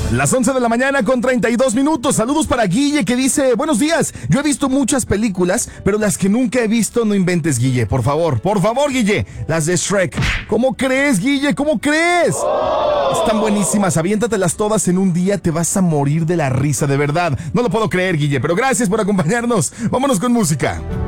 Las 11 de la mañana con 32 minutos. Saludos para Guille, que dice: buenos días, yo he visto muchas películas, pero las que nunca he visto no inventes, Guille. Por favor, Guille, las de Shrek. ¿Cómo crees, Guille? ¿Cómo crees? Están buenísimas, aviéntatelas todas en un día, te vas a morir de la risa, de verdad. No lo puedo creer, Guille, pero gracias por acompañarnos. Vámonos con música.